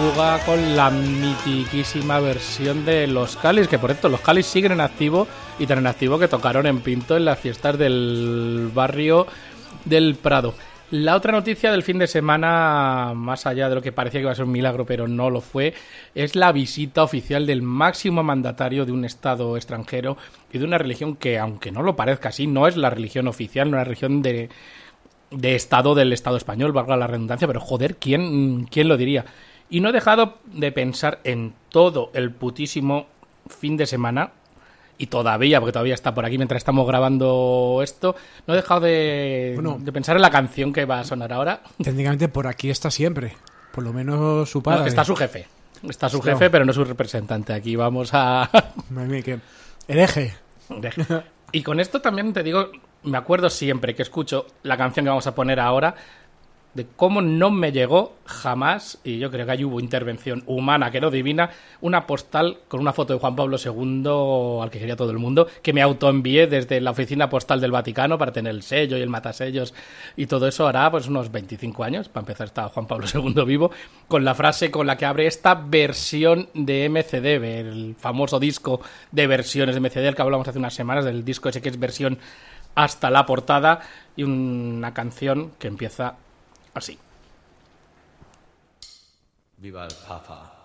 Fuga con la mitiquísima versión de Los Cali's, que por cierto, Los Cali's siguen en activo y tan en activo que tocaron en Pinto en las fiestas del barrio del Prado. La otra noticia del fin de semana, más allá de lo que parecía que iba a ser un milagro, pero no lo fue, es la visita oficial del máximo mandatario de un estado extranjero y de una religión que, aunque no lo parezca así, no es la religión oficial, no es la religión de estado del Estado español, valga la redundancia, pero joder, ¿quién lo diría? Y no he dejado de pensar en todo el putísimo fin de semana, y todavía, porque todavía está por aquí mientras estamos grabando esto, no he dejado de pensar en la canción que va a sonar ahora. Técnicamente por aquí está siempre, por lo menos su padre. No, está su jefe, pero no su representante. Aquí vamos a... Hereje. Y con esto también te digo, me acuerdo siempre que escucho la canción que vamos a poner ahora, de cómo no me llegó jamás, y yo creo que ahí hubo intervención humana que no divina, una postal con una foto de Juan Pablo II, al que quería todo el mundo, que me autoenvié desde la oficina postal del Vaticano para tener el sello y el matasellos y todo eso. Hará pues unos 25 años, para empezar está Juan Pablo II vivo, con la frase con la que abre esta versión de MCD, el famoso disco de versiones de MCD, el que hablamos hace unas semanas, del disco ese que es versión hasta la portada, y una canción que empieza así. Viva el Papa.